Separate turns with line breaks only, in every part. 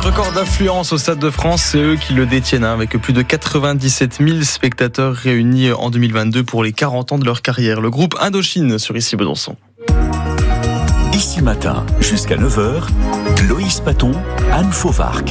record d'affluence au Stade de France, c'est eux qui le détiennent, avec plus de 97 000 spectateurs réunis en 2022 pour les 40 ans de leur carrière. Le groupe Indochine sur Ici Besançon.
Ici Matin, jusqu'à 9h, Loïs Paton, Anne Fauvarc.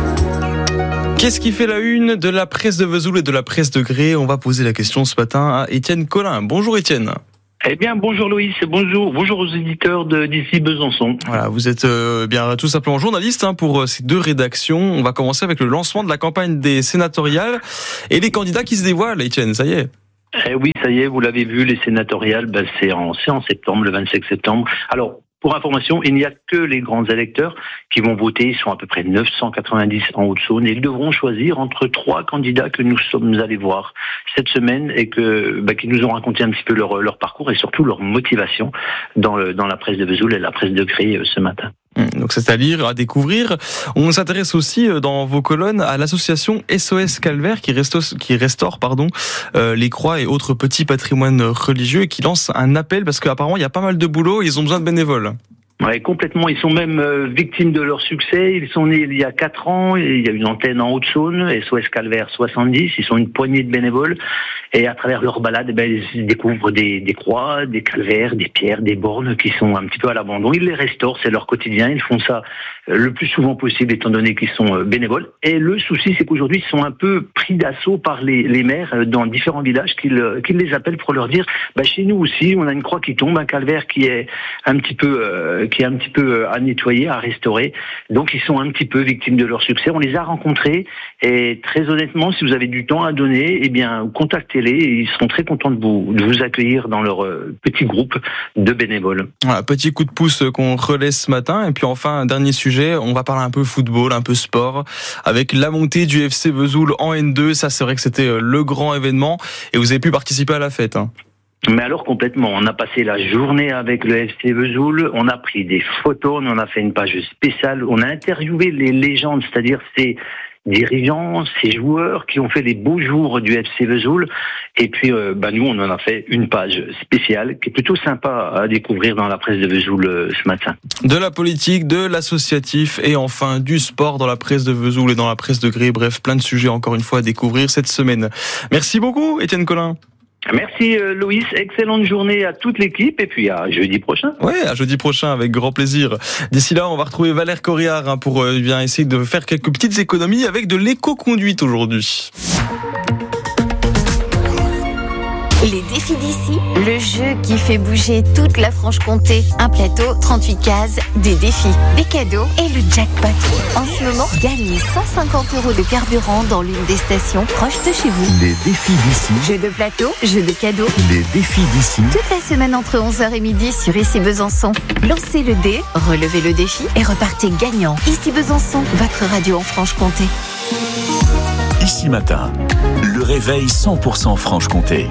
Qu'est-ce qui fait la une de la presse de Vesoul et de la presse de Gré? On va poser la question ce matin à Étienne Collin. Bonjour Étienne.
Eh bien, bonjour Loïs, bonjour aux éditeurs d'Ici Besançon.
Voilà, vous êtes bien tout simplement journaliste pour ces deux rédactions. On va commencer avec le lancement de la campagne des sénatoriales et les candidats qui se dévoilent, Étienne, ça y est.
Eh oui, ça y est, vous l'avez vu, les sénatoriales, c'est en septembre, le 25 septembre. Alors, pour information, il n'y a que les grands électeurs qui vont voter. Ils sont à peu près 990 en Haute-Saône et ils devront choisir entre 3 candidats que nous sommes allés voir cette semaine et qui nous ont raconté un petit peu leur parcours et surtout leur motivation dans la presse de Vesoul et la presse de Gré ce matin.
Donc c'est à lire, à découvrir. On s'intéresse aussi dans vos colonnes à l'association SOS Calvaire qui restaure les croix et autres petits patrimoines religieux et qui lance un appel parce qu'apparemment il y a pas mal de boulot et ils ont besoin de bénévoles.
Ouais, complètement. Ils sont même victimes de leur succès. Ils sont nés il y a 4 ans. Et il y a une antenne en Haute-Saône, SOS Calvaire 70. Ils sont une poignée de bénévoles. Et à travers leur balade, ils découvrent des croix, des calvaires, des pierres, des bornes qui sont un petit peu à l'abandon. Ils les restaurent, c'est leur quotidien. Ils font ça le plus souvent possible étant donné qu'ils sont bénévoles. Et le souci, c'est qu'aujourd'hui, ils sont un peu pris d'assaut par les maires dans différents villages qui les appellent pour leur dire chez nous aussi, on a une croix qui tombe, un calvaire qui est un petit peu à nettoyer, à restaurer. Donc ils sont un petit peu victimes de leur succès. On les a rencontrés et très honnêtement, si vous avez du temps à donner, contactez-les et ils seront très contents de vous accueillir dans leur petit groupe de bénévoles.
Voilà, petit coup de pouce qu'on relaie ce matin. Et puis enfin, un dernier sujet, on va parler un peu football, un peu sport, avec la montée du FC Vesoul en N2. Ça, c'est vrai que c'était le grand événement et vous avez pu participer à la fête.
Mais alors complètement, on a passé la journée avec le FC Vesoul, on a pris des photos, on en a fait une page spéciale, on a interviewé les légendes, c'est-à-dire ces dirigeants, ces joueurs qui ont fait les beaux jours du FC Vesoul. Et puis nous, on en a fait une page spéciale qui est plutôt sympa à découvrir dans la presse de Vesoul ce matin.
De la politique, de l'associatif et enfin du sport dans la presse de Vesoul et dans la presse de Gré. Bref, plein de sujets encore une fois à découvrir cette semaine. Merci beaucoup Étienne Collin.
Merci Loïs, excellente journée à toute l'équipe et puis à jeudi prochain.
Ouais, à jeudi prochain avec grand plaisir. D'ici là, on va retrouver Valère Corriard pour essayer de faire quelques petites économies avec de l'éco-conduite aujourd'hui.
Les défis d'ici, le jeu qui fait bouger toute la Franche-Comté. Un plateau, 38 cases, des défis, des cadeaux et le jackpot. En ce moment, gagnez 150 € de carburant dans l'une des stations proches de chez vous.
Les défis d'ici.
Jeu de plateau, jeu de cadeaux.
Les défis d'ici.
Toute la semaine entre 11h et midi sur Ici Besançon. Lancez le dé, relevez le défi et repartez gagnant. Ici Besançon, votre radio en Franche-Comté.
Ici Matin, le réveil 100% Franche-Comté.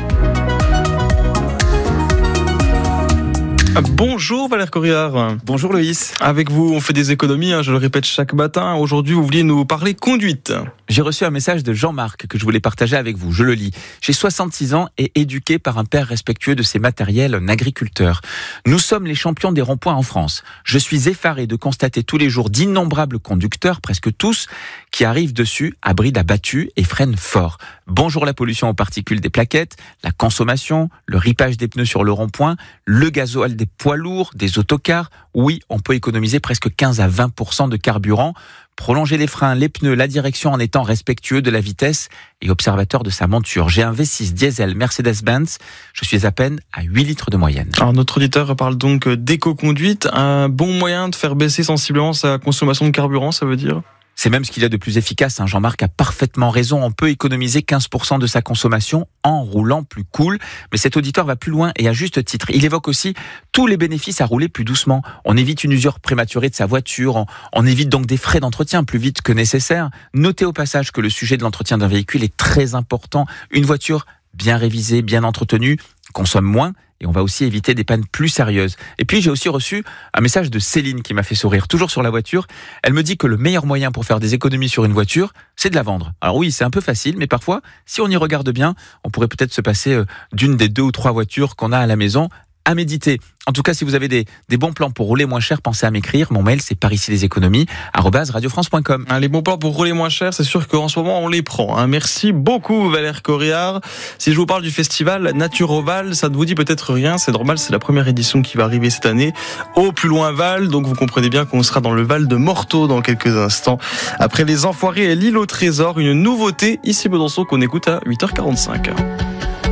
Bonjour Valère Corriard.
Bonjour Loïs.
Avec vous, on fait des économies, je le répète chaque matin. Aujourd'hui, vous vouliez nous parler conduite.
J'ai reçu un message de Jean-Marc que je voulais partager avec vous. Je le lis. J'ai 66 ans et éduqué par un père respectueux de ses matériels, un agriculteur. Nous sommes les champions des ronds-points en France. Je suis effaré de constater tous les jours d'innombrables conducteurs, presque tous, qui arrivent dessus à bride abattue et freinent fort. Bonjour la pollution aux particules des plaquettes, la consommation, le ripage des pneus sur le rond-point, le gasoil des poids lourds, des autocars. Oui, on peut économiser presque 15 à 20% de carburant. Prolonger les freins, les pneus, la direction en étant respectueux de la vitesse et observateur de sa monture. J'ai un V6 diesel Mercedes-Benz. Je suis à peine à 8 litres de moyenne.
Alors notre auditeur parle donc d'éco-conduite. Un bon moyen de faire baisser sensiblement sa consommation de carburant, ça veut dire ?
C'est même ce qu'il y a de plus efficace. Jean-Marc a parfaitement raison. On peut économiser 15% de sa consommation en roulant plus cool. Mais cet auditeur va plus loin et à juste titre. Il évoque aussi tous les bénéfices à rouler plus doucement. On évite une usure prématurée de sa voiture. On évite donc des frais d'entretien plus vite que nécessaire. Notez au passage que le sujet de l'entretien d'un véhicule est très important. Une voiture bien révisée, bien entretenue, consomme moins. Et on va aussi éviter des pannes plus sérieuses. Et puis j'ai aussi reçu un message de Céline qui m'a fait sourire, toujours sur la voiture. Elle me dit que le meilleur moyen pour faire des économies sur une voiture, c'est de la vendre. Alors oui, c'est un peu facile, mais parfois, si on y regarde bien, on pourrait peut-être se passer d'une des 2 ou 3 voitures qu'on a à la maison. à méditer. En tout cas, si vous avez des bons plans pour rouler moins cher, pensez à m'écrire. Mon mail, c'est paricilieséconomies@radiofrance.com.
Les bons plans pour rouler moins cher, c'est sûr qu'en ce moment, on les prend. Merci beaucoup, Valère Corriard. Si je vous parle du festival Naturoval, ça ne vous dit peut-être rien. C'est normal, c'est la première édition qui va arriver cette année au plus loin Val. Donc, vous comprenez bien qu'on sera dans le Val de Morteau dans quelques instants. Après les Enfoirés et l'île au trésor, une nouveauté ici Besançon qu'on écoute à 8h45.